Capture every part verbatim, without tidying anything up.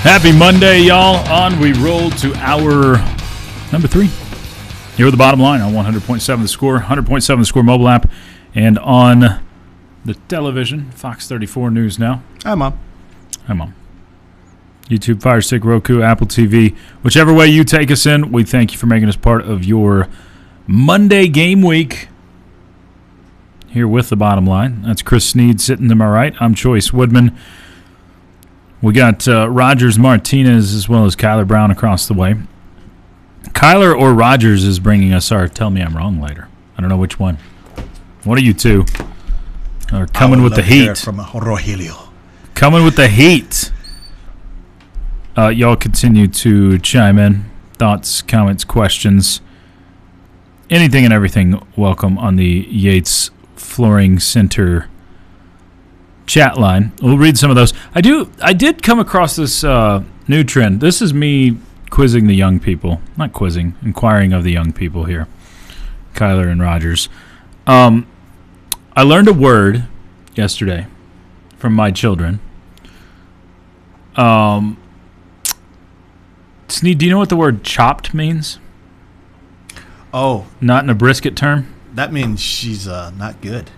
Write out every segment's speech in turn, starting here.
Happy Monday, y'all. On we roll to hour number three. Here with the bottom line on one hundred point seven The Score, one hundred point seven The Score mobile app, and on the television, Fox thirty-four News Now. Hi, Mom. Hi, Mom. YouTube, Fire Stick, Roku, Apple T V. Whichever way you take us in, we thank you for making us part of your Monday game week. Here with the bottom line. That's Chris Sneed sitting to my right. I'm Choice Woodman. We got uh, Rogers Martinez as well as Kyler Brown across the way. Kyler or Rogers is bringing us our Tell Me I'm Wrong later. I don't know which one. One of you two are coming with the heat. From Rogelio. Coming with the heat. Uh, y'all continue to chime in. Thoughts, comments, questions. Anything and everything welcome on the Yates Flooring Center chat line. We'll read some of those. I do. I did come across this uh, new trend. This is me quizzing the young people. Not quizzing, inquiring of the young people here. Kyler and Rogers. Um, I learned a word yesterday from my children. Um, Sneed, do you know what the word chopped means? Oh. Not in a brisket term? That means she's uh, not good.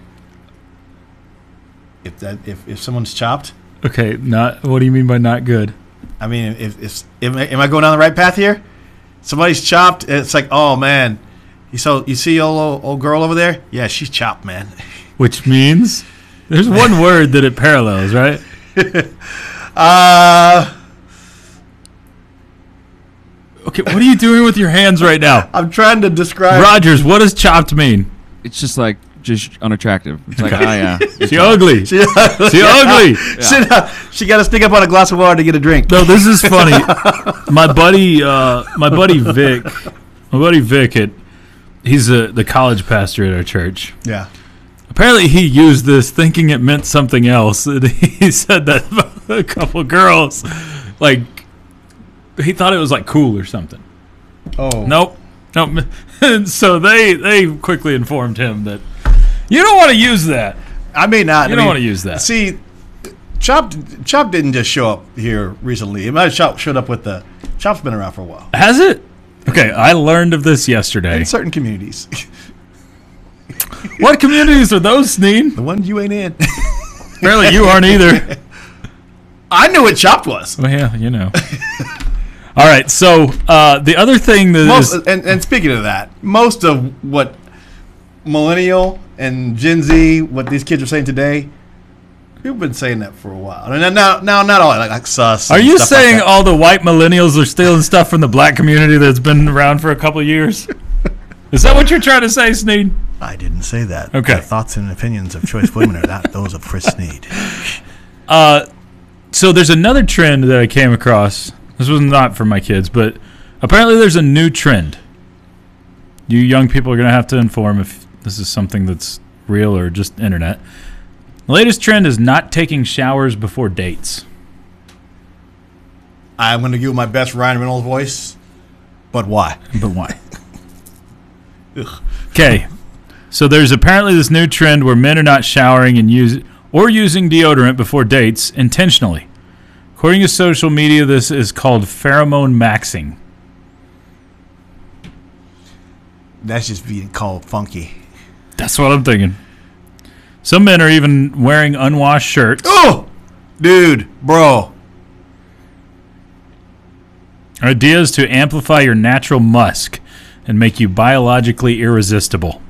If that if, if someone's chopped. Okay, not. What do you mean by not good? I mean, if, if, if am I going down the right path here? Somebody's chopped. It's like, oh man, you so you see old old girl over there? Yeah, she's chopped, man. Which means there's one word that it parallels, right? uh. Okay, what are you doing with your hands right now? I'm trying to describe. Rogers, what does chopped mean? It's just like just unattractive. It's like, oh yeah, she ugly. She, she ugly. Yeah. She, uh, she got to stick up on a glass of water to get a drink. No, this is funny. my buddy, uh, my buddy Vic, my buddy Vic, at, he's a, the college pastor at our church. Yeah. Apparently, he used this thinking it meant something else. And he said that about a couple girls, like he thought it was like cool or something. Oh. Nope. Nope. And so they they quickly informed him that you don't want to use that. I may not. You I don't mean, want to use that. See, Chop Chop didn't just show up here recently. It might have Chop showed up with the Chop's been around for a while. Has it? Okay, I learned of this yesterday. In certain communities. What communities are those, Sneed? The ones you ain't in. Apparently you aren't either. I knew what Chopped was. Well, yeah, you know. All right, so uh, the other thing that most, is... And, and speaking of that, most of what millennial and Gen Z, what these kids are saying today, we've been saying that for a while. And now, now, not all like, like sus. Are you stuff saying like all the white millennials are stealing stuff from the black community that's been around for a couple of years? Is that what you're trying to say, Sneed? I didn't say that. Okay. The thoughts and opinions of Choice Women are not those of Chris Sneed. Uh, so there's another trend that I came across. This was not for my kids, but apparently there's a new trend. You young people are going to have to inform if this is something that's real or just internet. The latest trend is not taking showers before dates. I'm going to give my best Ryan Reynolds voice, but why? But why? Okay. So there's apparently this new trend where men are not showering and use or using deodorant before dates intentionally. According to social media, this is called pheromone maxing. That's just being called funky. That's what I'm thinking. Some men are even wearing unwashed shirts. Oh, dude, bro. Ideas to amplify your natural musk and make you biologically irresistible.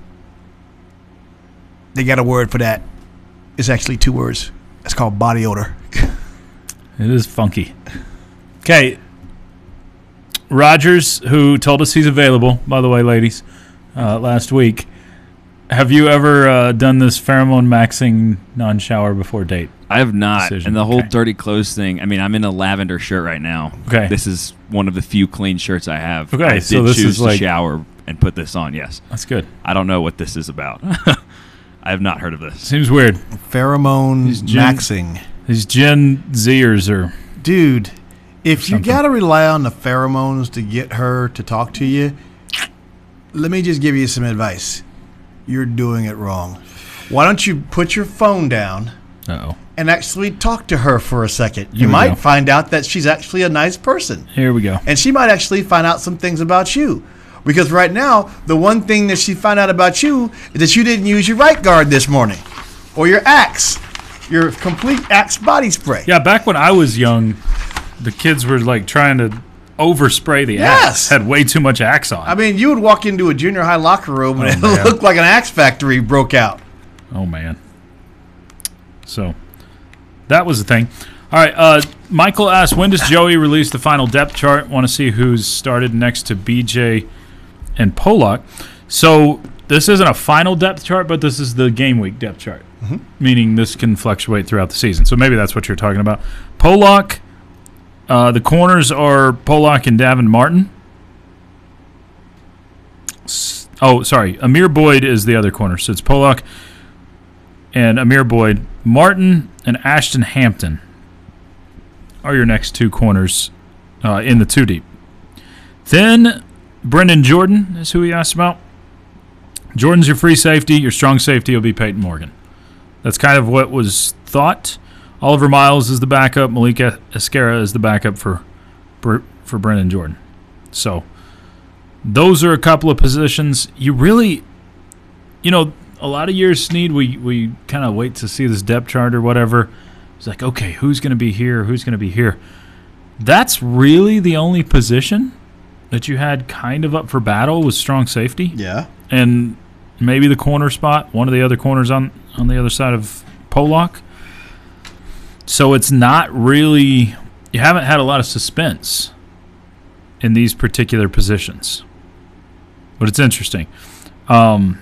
They got a word for that. It's actually two words. It's called body odor. It is funky. Okay. Rogers, who told us he's available, by the way, ladies, uh, last week. Have you ever uh, done this pheromone maxing non-shower before date? I have not. Decision. And the whole Okay. dirty clothes thing, I mean, I'm in a lavender shirt right now. Okay. This is one of the few clean shirts I have. Okay, I did so this choose is like- to shower and put this on, yes. That's good. I don't know what this is about. I have not heard of this. Seems weird. Pheromone These gen- maxing. These Gen Zers are... Dude, if you Something. got to rely on the pheromones to get her to talk to you, let me just give you some advice. You're doing it wrong. Why don't you put your phone down Uh-oh. and actually talk to her for a second. Here You we might go. find out that she's actually a nice person. Here we go. And she might actually find out some things about you. Because right now, the one thing that she found out about you is that you didn't use your right guard this morning. Or your Axe. Your complete Axe body spray. Yeah, back when I was young, the kids were like trying to overspray the Yes. Axe. Had way too much Axe on. I mean, you would walk into a junior high locker room and Oh, it man. looked like an Axe factory broke out. Oh, man. So, that was the thing. All right, uh, Michael asked, when does Joey release the final depth chart? Want to see who's started next to B J and Pollock. So, this isn't a final depth chart, but this is the game week depth chart, Mm-hmm. meaning this can fluctuate throughout the season. So, maybe that's what you're talking about. Pollock, uh, the corners are Pollock and Davin Martin. S- Oh, sorry. Amir Boyd is the other corner. So, it's Pollock and Amir Boyd. Martin and Ashton Hampton are your next two corners uh, in the two deep. Then Brendan Jordan is who he asked about. Jordan's your free safety. Your strong safety will be Peyton Morgan. That's kind of what was thought. Oliver Miles is the backup. Malika Esquera is the backup for for Brendan Jordan. So those are a couple of positions. You really, you know, a lot of years, Sneed, we, we kind of wait to see this depth chart or whatever. It's like, okay, who's going to be here? Who's going to be here? That's really the only position that you had kind of up for battle was strong safety. Yeah. And maybe the corner spot, one of the other corners on, on the other side of Pollock. So it's not really – you haven't had a lot of suspense in these particular positions. But it's interesting. Um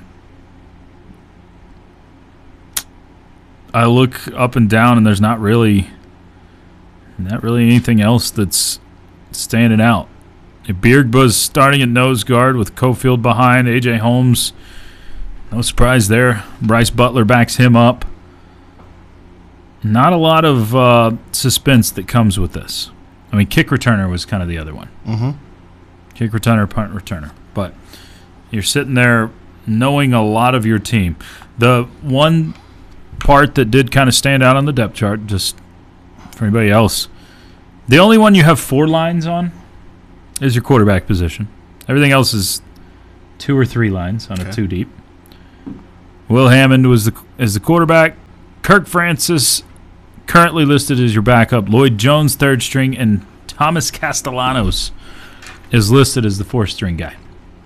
I look up and down, and there's not really, not really anything else that's standing out. Beardbuzz starting at nose guard with Cofield behind. A J Holmes, no surprise there. Bryce Butler backs him up. Not a lot of uh, suspense that comes with this. I mean, kick returner was kind of the other one. Mm-hmm. Kick returner, punt returner. But you're sitting there knowing a lot of your team. The one part that did kind of stand out on the depth chart, just for anybody else, the only one you have four lines on is your quarterback position. Everything else is two or three lines on Okay. a two deep. Will Hammond was the is the quarterback. Kirk Francis currently listed as your backup. Lloyd Jones third string, and Thomas Castellanos is listed as the fourth string guy.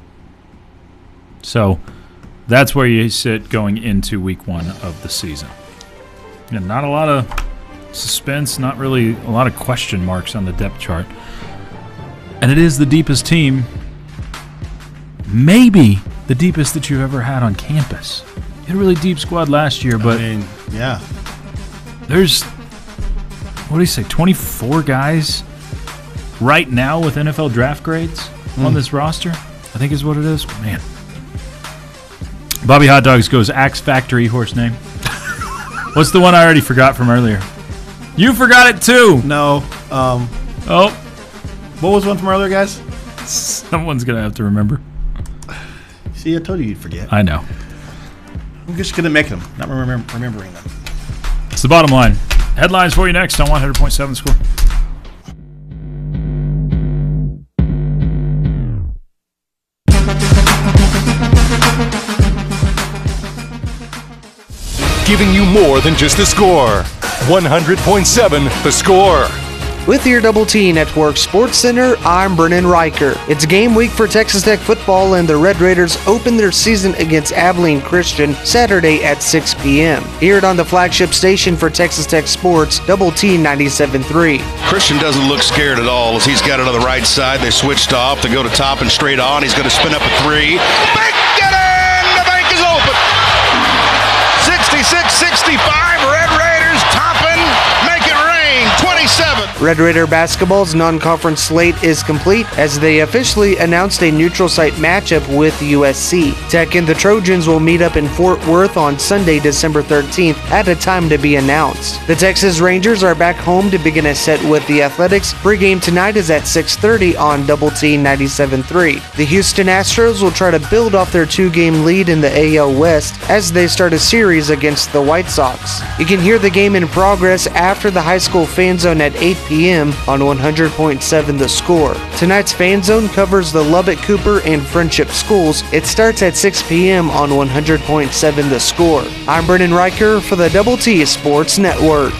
So that's where you sit going into week one of the season. And not a lot of suspense, not really a lot of question marks on the depth chart. And it is the deepest team, maybe the deepest that you've ever had on campus. You had a really deep squad last year, but I mean, yeah. there's, what do you say, twenty-four guys right now with N F L draft grades on this roster, I think is what it is. Man. Bobby Hot Dogs goes Axe Factory horse name. What's the one I already forgot from earlier? You forgot it too. No. Um, Oh, what was one from earlier, guys? someone's going to have to remember. See, I told you you'd forget. I know. I'm just good at making them, not remember, remembering them. It's the bottom line. Headlines for you next on one hundred point seven Score. Giving you more than just the score. one hundred point seven The Score. With your Double T Network Sports Center, I'm Brennan Riker. It's game week for Texas Tech football, and the Red Raiders open their season against Abilene Christian Saturday at six p.m. Hear it on the flagship station for Texas Tech Sports, Double T ninety-seven point three. Christian doesn't look scared at all as he's got it on the right side. They switched off. They go to top and straight on. He's going to spin up a three. Bank, get in! The bank is open. sixty-six sixty-five. Red Raiders topping. Make it rain. twenty-seven. Red Raider basketball's non-conference slate is complete as they officially announced a neutral site matchup with U S C. Tech and the Trojans will meet up in Fort Worth on Sunday, December thirteenth at a time to be announced. The Texas Rangers are back home to begin a set with the Athletics. Pregame tonight is at six thirty on Double T ninety-seven point three. The Houston Astros will try to build off their two-game lead in the A L West as they start a series against the White Sox. You can hear the game in progress after the high school fan zone at eight p.m. on one hundred point seven The Score. Tonight's fan zone covers the Lubbock, Cooper, and Friendship schools. It starts at six p.m. on one hundred point seven The Score. I'm Brennan Riker for the Double T Sports Network.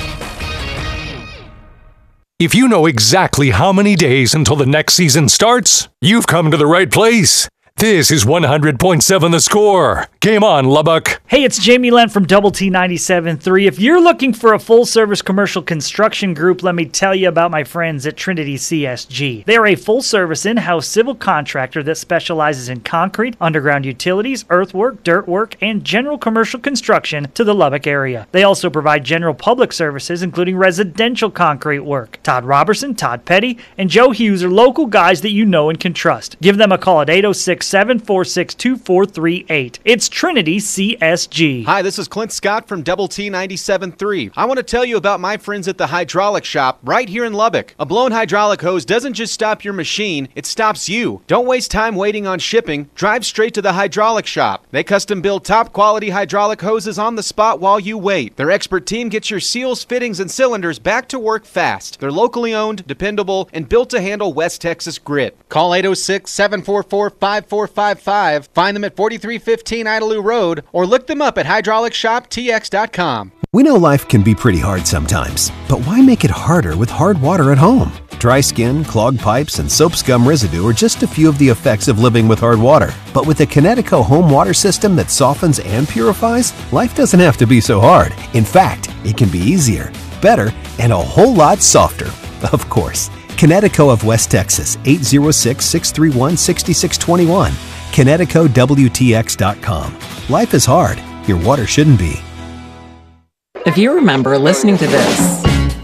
If you know exactly how many days until the next season starts, you've come to the right place. This is one hundred point seven The Score. Game on, Lubbock. Hey, it's Jamie Lent from Double T ninety-seven point three. If you're looking for a full-service commercial construction group, let me tell you about my friends at Trinity C S G. They are a full-service in-house civil contractor that specializes in concrete, underground utilities, earthwork, dirt work, and general commercial construction to the Lubbock area. They also provide general public services, including residential concrete work. Todd Robertson, Todd Petty, and Joe Hughes are local guys that you know and can trust. Give them a call at eight oh six, seven four six, two four three eight. It's Trinity C S G. Hi, this is Clint Scott from Double T ninety-seven point three. I want to tell you about my friends at the Hydraulic Shop right here in Lubbock. A blown hydraulic hose doesn't just stop your machine, it stops you. Don't waste time waiting on shipping. Drive straight to the Hydraulic Shop. They custom build top quality hydraulic hoses on the spot while you wait. Their expert team gets your seals, fittings, and cylinders back to work fast. They're locally owned, dependable, and built to handle West Texas grit. Call eight oh six, seven four four, five four five five. Find them at forty-three fifteen Idalou Road or look them up at hydraulic shop t x dot com. We know life can be pretty hard sometimes, but why make it harder with hard water at home? Dry skin, clogged pipes, and soap scum residue are just a few of the effects of living with hard water. But with the Kinetico home water system that softens and purifies, life doesn't have to be so hard. In fact, it can be easier, better, and a whole lot softer. Of course. Kinetico of West Texas, eight oh six, six three one, six six two one. Kinetico W T X dot com. Life is hard. Your water shouldn't be. If you remember listening to this,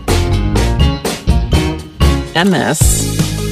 and this,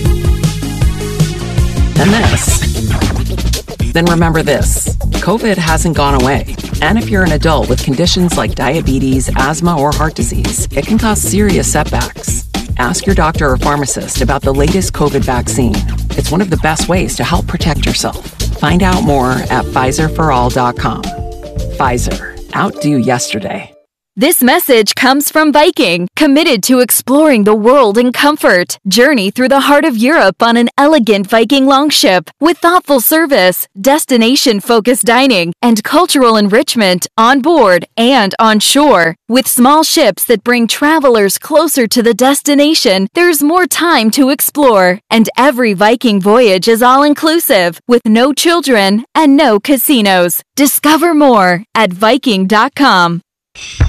and this, then remember this. COVID hasn't gone away. And if you're an adult with conditions like diabetes, asthma, or heart disease, it can cause serious setbacks. Ask your doctor or pharmacist about the latest COVID vaccine. It's one of the best ways to help protect yourself. Find out more at Pfizer for all dot com. Pfizer. Outdo yesterday. This message comes from Viking, committed to exploring the world in comfort. Journey through the heart of Europe on an elegant Viking longship with thoughtful service, destination-focused dining, and cultural enrichment on board and on shore. With small ships that bring travelers closer to the destination, there's more time to explore. And every Viking voyage is all-inclusive, with no children and no casinos. Discover more at Viking dot com.